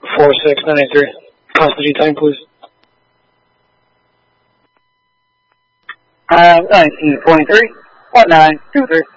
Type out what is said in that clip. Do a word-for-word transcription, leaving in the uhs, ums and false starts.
four six nine eight three. Constantine time, please. Uh, nineteen twenty-three, one nine two three.